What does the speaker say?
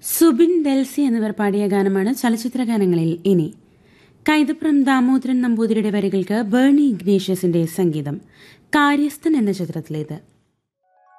Subin Delcy എന്നിവർ പാടിയ ഗാനമാണ് ചലച്ചിത്ര ഗാനങ്ങളിൽ ഇനി. കൈതപ്രം ദാമോദരൻ നമ്പൂതിരിയുടെ വരികൾക്ക് ബേണി ഇഗ്നേഷ്യസിന്റെ സംഗീതം. കാര്യസ്ഥൻ എന്ന ചിത്രത്തിലേത്.